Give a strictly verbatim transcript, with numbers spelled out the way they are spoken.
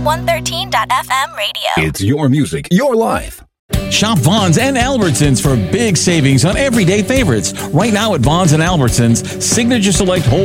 one thirteen dot f m radio. It's your music, your life. Shop Vons and Albertsons for big savings on everyday favorites. Right now at Vons and Albertsons, Signature Select Whole